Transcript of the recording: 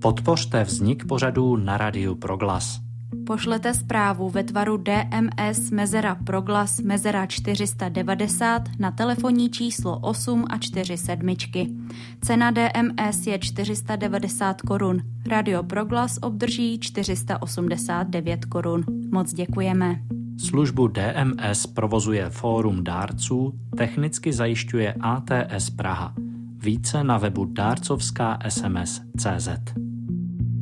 Podpořte vznik pořadů na Rádiu Proglas. Pošlete zprávu ve tvaru DMS mezera proglas mezera 490 na telefonní číslo 8 a 4 sedmičky. Cena DMS je 490 korun. Radio Proglas obdrží 489 korun. Moc děkujeme. Službu DMS provozuje Fórum dárců, technicky zajišťuje ATS Praha. Více na webu dárcovská SMS.cz.